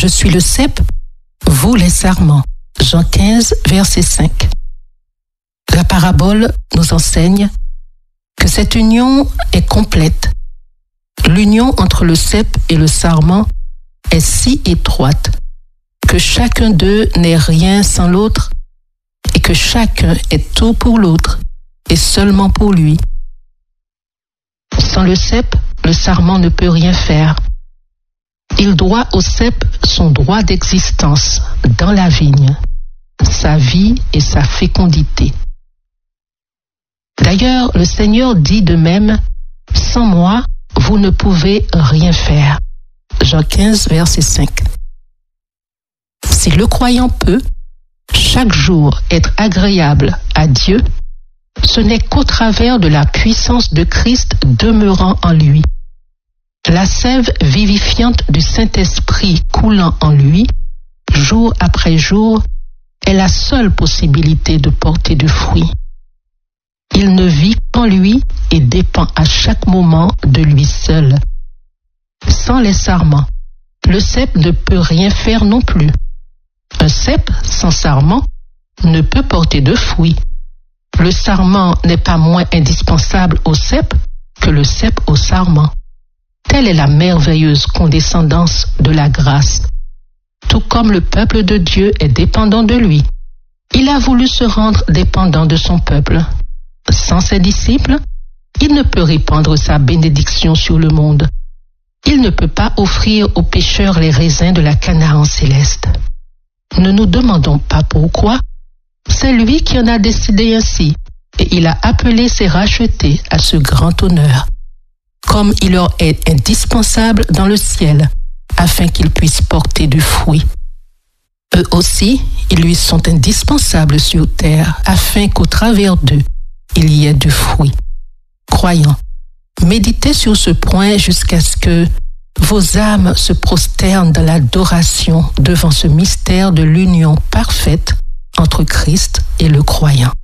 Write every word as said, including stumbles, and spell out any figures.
Je suis le cep, vous les sarments. Jean quinze, verset cinq. La parabole nous enseigne que cette union est complète. L'union entre le cep et le sarment est si étroite que chacun d'eux n'est rien sans l'autre et que chacun est tout pour l'autre et seulement pour lui. Sans le cep, le sarment ne peut rien faire. Il doit au cep son droit d'existence dans la vigne, sa vie et sa fécondité. D'ailleurs, le Seigneur dit de même, « Sans moi, vous ne pouvez rien faire. » Jean quinze, verset cinq. Si le croyant peut, chaque jour, être agréable à Dieu, ce n'est qu'au travers de la puissance de Christ demeurant en lui. La sève vivifiante du Saint-Esprit coulant en lui, jour après jour, est la seule possibilité de porter du fruit. Il ne vit qu'en lui et dépend à chaque moment de lui seul. Sans les sarments, le cep ne peut rien faire non plus. Un cep sans sarment ne peut porter de fruits. Le sarment n'est pas moins indispensable au cep que le cep au sarment. Telle est la merveilleuse condescendance de la grâce. Tout comme le peuple de Dieu est dépendant de lui, il a voulu se rendre dépendant de son peuple. Sans ses disciples, il ne peut répandre sa bénédiction sur le monde. Il ne peut pas offrir aux pécheurs les raisins de la Canaan céleste. Ne nous demandons pas pourquoi. C'est lui qui en a décidé ainsi, et il a appelé ses rachetés à ce grand honneur, comme il leur est indispensable dans le ciel, afin qu'ils puissent porter du fruit. Eux aussi, ils lui sont indispensables sur terre, afin qu'au travers d'eux, il y ait du fruit. Croyants, méditez sur ce point jusqu'à ce que vos âmes se prosternent dans l'adoration devant ce mystère de l'union parfaite entre Christ et le croyant.